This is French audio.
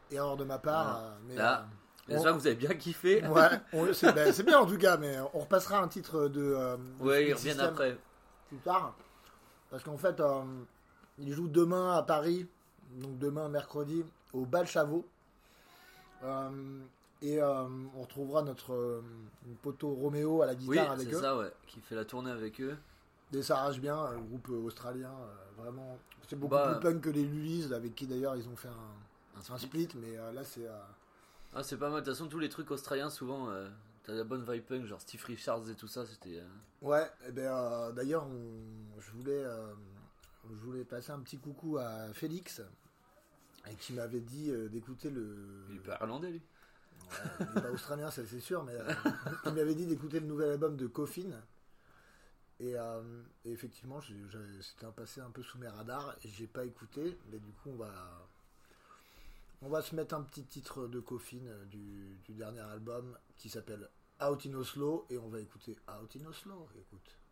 erreur de ma part. Voilà. Mais Là, j'espère que vous avez bien kiffé. ouais, c'est bien en tout cas, mais on repassera un titre de Ouais, ils Speed reviennent System après. plus tard. Parce qu'en fait, ils jouent demain à Paris, donc demain mercredi, au Bal Chavot. Et on retrouvera notre poteau Roméo à la Oui, guitare avec c'est eux. ça, ouais. Qui fait la tournée avec eux. Et ça arrache bien, un groupe australien, vraiment. C'est beaucoup Bah, plus punk que les Lulis, avec qui d'ailleurs ils ont fait un split, mais là c'est. Ah, c'est pas mal. De toute façon, tous les trucs australiens, souvent, t'as la bonne vibe punk, genre Steve Richards et tout ça, c'était. Ouais, et ben d'ailleurs, je voulais passer un petit coucou à Félix, et qui m'avait dit d'écouter le. Il est pas irlandais, lui. Ouais, il n'est pas australien, ça c'est sûr, mais il m'avait dit d'écouter le nouvel album de Coffin. Et effectivement, c'était passé un peu sous mes radars et j'ai pas écouté, mais du coup on va se mettre un petit titre de Coffin du dernier album qui s'appelle Out in Oslo et on va écouter Out in Oslo. Écoute.